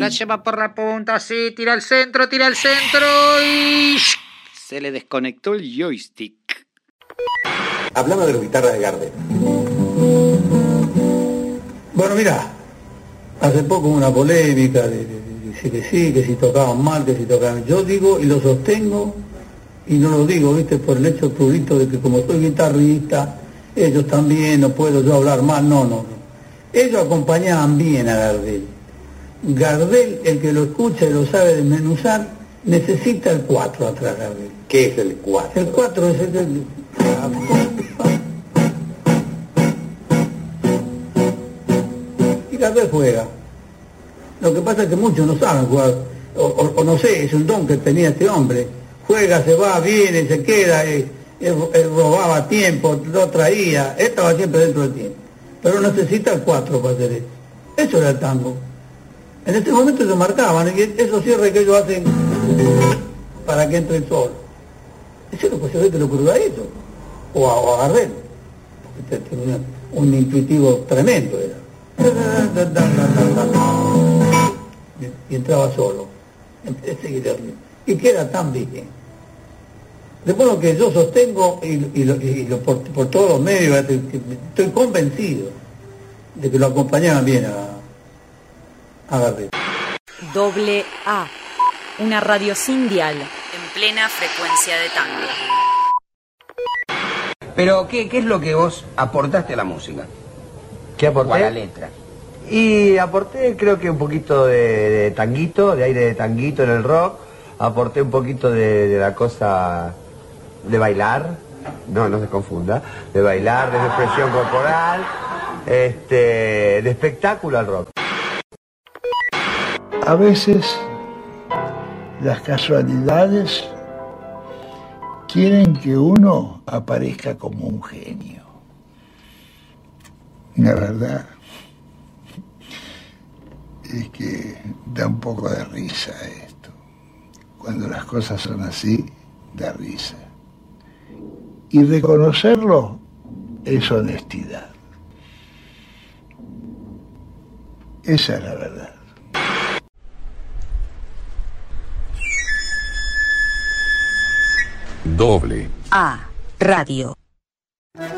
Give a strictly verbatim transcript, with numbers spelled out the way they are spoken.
La lleva por la punta, sí, tira al centro, tira al centro y... se le desconectó el joystick. Hablaba de la guitarra de Gardel. Bueno, mirá, hace poco hubo una polémica de, de, de decir que sí, que si tocaban mal, que si tocaban... Yo digo y lo sostengo, y no lo digo, viste, por el hecho prurito de que como soy guitarrista, ellos también, no puedo yo hablar mal, no, no, no. Ellos acompañaban bien a Gardel. Gardel, el que lo escucha y lo sabe desmenuzar, necesita el cuatro atrás, Gardel. ¿Qué es el cuatro? El cuatro es el que... Y Gardel juega. Lo que pasa es que muchos no saben jugar, o, o, o no sé, es un don que tenía este hombre. Juega, se va, viene, se queda, él, él, él robaba tiempo, lo traía, él estaba siempre dentro del tiempo. Pero necesita el cuatro para hacer eso. Eso era el tango. En este momento se marcaban, y esos cierres que ellos hacen para que entre el sol. Eso lo que se ve que lo ocurrió a eso, o a, o a Gardel. Un, un intuitivo tremendo era. Y entraba solo. Y queda tan bien. De modo que yo sostengo, y, y, lo, y lo, por, por todos los medios, estoy convencido de que lo acompañaban bien a, a Gardel. Doble A, una radio sin dial, en plena frecuencia de tango. Pero, ¿qué, qué es lo que vos aportaste a la música? ¿Qué aporté? O a la letra. Y aporté creo que un poquito de, de tanguito, de aire de tanguito en el rock. Aporté un poquito de, de la cosa de bailar, no, no se confunda, de bailar, de expresión corporal, este, de espectáculo al rock. A veces las casualidades quieren que uno aparezca como un genio. La verdad es que da un poco de risa esto. Cuando las cosas son así, da risa. Y reconocerlo es honestidad. Esa es la verdad. Doble A, radio.